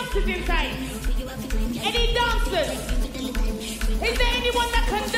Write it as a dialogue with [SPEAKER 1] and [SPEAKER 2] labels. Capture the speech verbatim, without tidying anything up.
[SPEAKER 1] dancers inside? Any dancers? Is there anyone that can